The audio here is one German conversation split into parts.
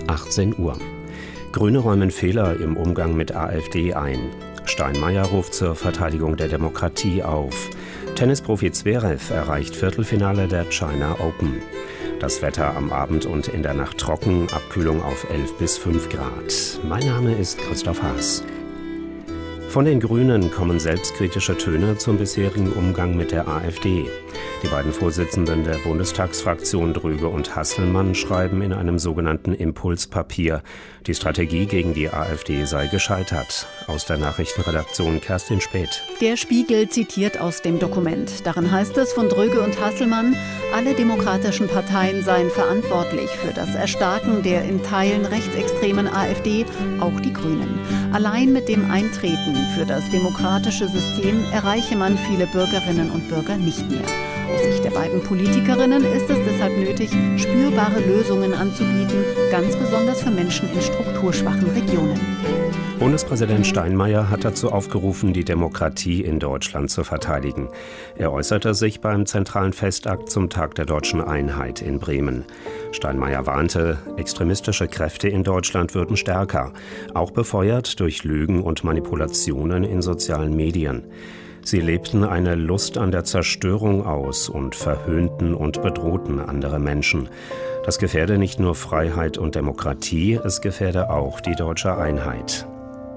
18 Uhr. Grüne räumen Fehler im Umgang mit AfD ein. Steinmeier ruft zur Verteidigung der Demokratie auf. Tennisprofi Zverev erreicht Viertelfinale der China Open. Das Wetter am Abend und in der Nacht trocken, Abkühlung auf 11 bis 5 Grad. Mein Name ist Christoph Haas. Von den Grünen kommen selbstkritische Töne zum bisherigen Umgang mit der AfD. Die beiden Vorsitzenden der Bundestagsfraktion Dröge und Hasselmann schreiben in einem sogenannten Impulspapier, die Strategie gegen die AfD sei gescheitert. Aus der Nachrichtenredaktion Kerstin Späth. Der Spiegel zitiert aus dem Dokument. Darin heißt es von Dröge und Hasselmann, alle demokratischen Parteien seien verantwortlich für das Erstarken der in Teilen rechtsextremen AfD, auch die Grünen. Allein mit dem Eintreten für das demokratische System erreiche man viele Bürgerinnen und Bürger nicht mehr. Aus Sicht der beiden Politikerinnen ist es deshalb nötig, spürbare Lösungen anzubieten, ganz besonders für Menschen in strukturschwachen Regionen. Bundespräsident Steinmeier hat dazu aufgerufen, die Demokratie in Deutschland zu verteidigen. Er äußerte sich beim zentralen Festakt zum Tag der Deutschen Einheit in Bremen. Steinmeier warnte, extremistische Kräfte in Deutschland würden stärker, auch befeuert durch Lügen und Manipulationen in sozialen Medien. Sie lebten eine Lust an der Zerstörung aus und verhöhnten und bedrohten andere Menschen. Das gefährde nicht nur Freiheit und Demokratie, es gefährde auch die deutsche Einheit.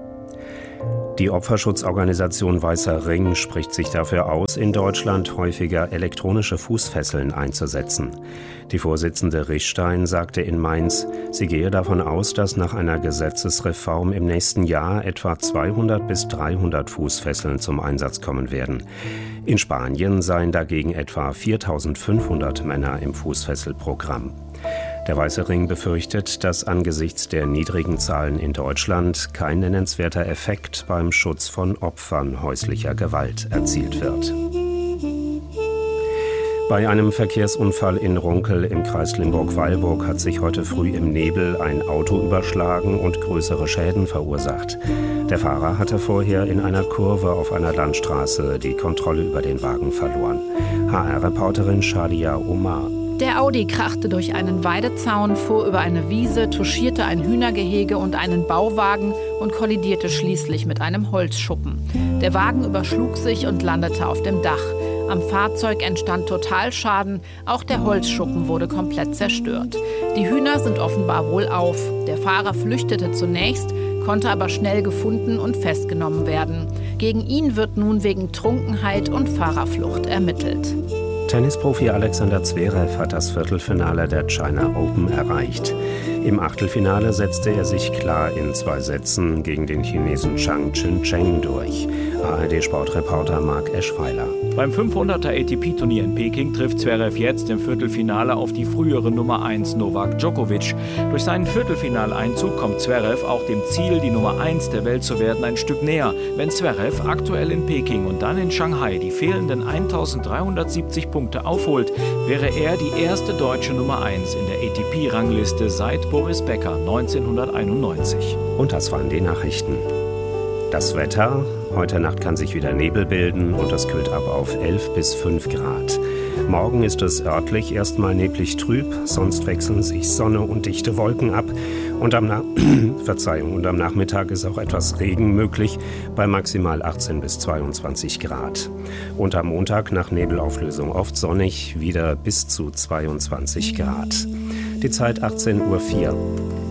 Die Opferschutzorganisation Weißer Ring spricht sich dafür aus, in Deutschland häufiger elektronische Fußfesseln einzusetzen. Die Vorsitzende Rischstein sagte in Mainz, sie gehe davon aus, dass nach einer Gesetzesreform im nächsten Jahr etwa 200 bis 300 Fußfesseln zum Einsatz kommen werden. In Spanien seien dagegen etwa 4.500 Männer im Fußfesselprogramm. Der Weiße Ring befürchtet, dass angesichts der niedrigen Zahlen in Deutschland kein nennenswerter Effekt beim Schutz von Opfern häuslicher Gewalt erzielt wird. Bei einem Verkehrsunfall in Runkel im Kreis Limburg-Weilburg hat sich heute früh im Nebel ein Auto überschlagen und größere Schäden verursacht. Der Fahrer hatte vorher in einer Kurve auf einer Landstraße die Kontrolle über den Wagen verloren. HR-Reporterin Shadia Omar. Der Audi krachte durch einen Weidezaun, fuhr über eine Wiese, touchierte ein Hühnergehege und einen Bauwagen und kollidierte schließlich mit einem Holzschuppen. Der Wagen überschlug sich und landete auf dem Dach. Am Fahrzeug entstand Totalschaden, auch der Holzschuppen wurde komplett zerstört. Die Hühner sind offenbar wohlauf. Der Fahrer flüchtete zunächst, konnte aber schnell gefunden und festgenommen werden. Gegen ihn wird nun wegen Trunkenheit und Fahrerflucht ermittelt. Tennisprofi Alexander Zverev hat das Viertelfinale der China Open erreicht. Im Achtelfinale setzte er sich klar in 2 Sätzen gegen den Chinesen Zhang Chuncheng durch. ARD-Sportreporter Marc Eschweiler. Beim 500er ATP-Turnier in Peking trifft Zverev jetzt im Viertelfinale auf die frühere Nummer 1 Novak Djokovic. Durch seinen Viertelfinaleinzug kommt Zverev auch dem Ziel, die Nummer 1 der Welt zu werden, ein Stück näher. Wenn Zverev aktuell in Peking und dann in Shanghai die fehlenden 1370 Punkte aufholt, wäre er die erste deutsche Nummer 1 in der ATP-Rangliste seit Boris Becker 1991. Und das waren die Nachrichten. Das Wetter: Heute Nacht kann sich wieder Nebel bilden und es kühlt ab auf 11 bis 5 Grad. Morgen ist es örtlich erstmal neblig trüb, sonst wechseln sich Sonne und dichte Wolken ab. Und am Nachmittag ist auch etwas Regen möglich, bei maximal 18 bis 22 Grad. Und am Montag nach Nebelauflösung oft sonnig, wieder bis zu 22 Grad. Die Zeit 18:04 Uhr.